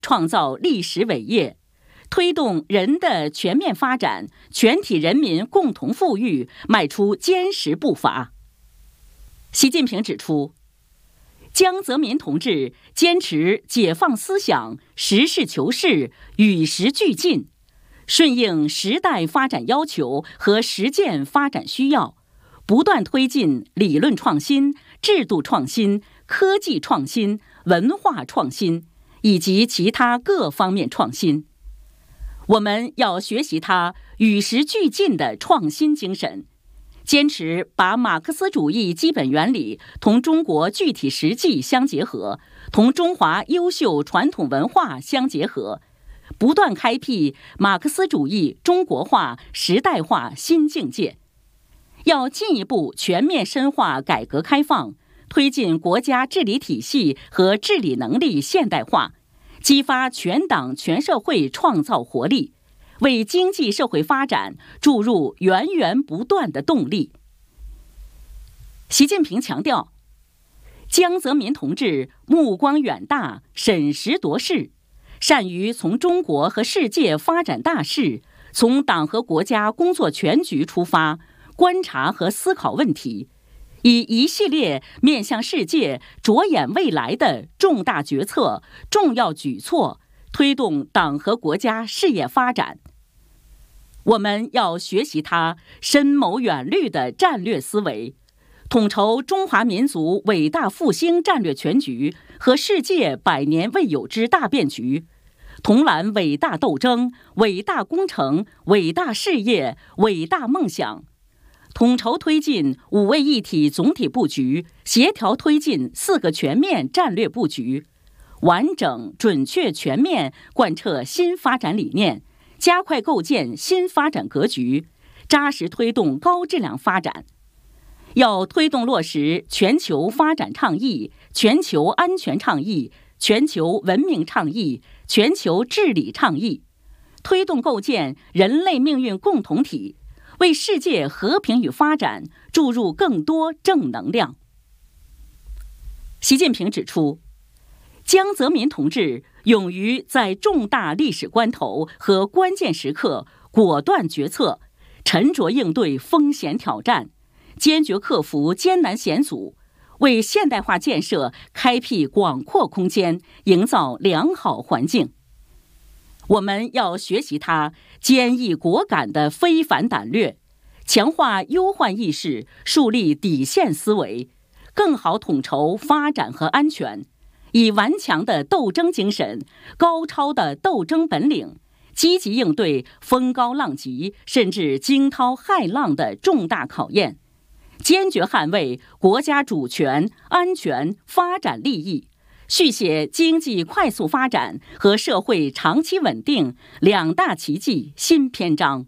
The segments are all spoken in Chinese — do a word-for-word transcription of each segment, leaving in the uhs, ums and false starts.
创造历史伟业，推动人的全面发展、全体人民共同富裕迈出坚实步伐。习近平指出，江泽民同志坚持解放思想、实事求是、与时俱进，顺应时代发展要求和实践发展需要，不断推进理论创新、制度创新、科技创新、文化创新以及其他各方面创新。我们要学习他与时俱进的创新精神，坚持把马克思主义基本原理同中国具体实际相结合，同中华优秀传统文化相结合，不断开辟马克思主义中国化、时代化新境界。要进一步全面深化改革开放，推进国家治理体系和治理能力现代化，激发全党全社会创造活力，为经济社会发展注入源源不断的动力。习近平强调，江泽民同志目光远大，审时度势，善于从中国和世界发展大势，从党和国家工作全局出发，观察和思考问题，以一系列面向世界、着眼未来的重大决策、重要举措，推动党和国家事业发展。我们要学习他深谋远虑的战略思维，统筹中华民族伟大复兴战略全局和世界百年未有之大变局，统揽伟大斗争、伟大工程、伟大事业、伟大梦想，统筹推进五位一体总体布局，协调推进四个全面战略布局，完整、准确、全面贯彻新发展理念，加快构建新发展格局，扎实推动高质量发展。要推动落实全球发展倡议、全球安全倡议、全球文明倡议、全球治理倡议，推动构建人类命运共同体，为世界和平与发展注入更多正能量。习近平指出，江泽民同志勇于在重大历史关头和关键时刻果断决策，沉着应对风险挑战，坚决克服艰难险阻，为现代化建设开辟广阔空间，营造良好环境。我们要学习他坚毅果敢的非凡胆略，强化忧患意识，树立底线思维，更好统筹发展和安全，以顽强的斗争精神、高超的斗争本领，积极应对风高浪急甚至惊涛骇浪的重大考验，坚决捍卫国家主权、安全、发展利益，续写经济快速发展和社会长期稳定两大奇迹新篇章。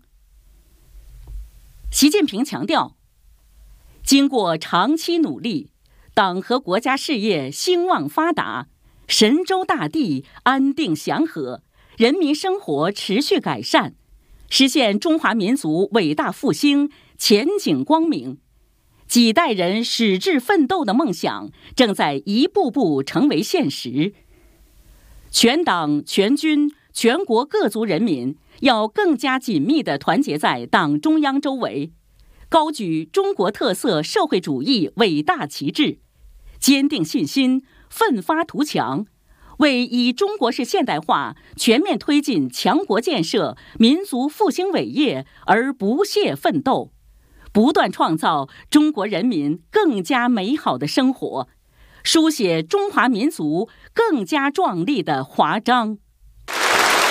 习近平强调，经过长期努力，党和国家事业兴旺发达，神州大地安定祥和，人民生活持续改善，实现中华民族伟大复兴前景光明。几代人矢志奋斗的梦想正在一步步成为现实。全党全军全国各族人民要更加紧密地团结在党中央周围，高举中国特色社会主义伟大旗帜，坚定信心，奋发图强，为以中国式现代化全面推进强国建设、民族复兴伟业而不懈奋斗，不断创造中国人民更加美好的生活，书写中华民族更加壮丽的华章。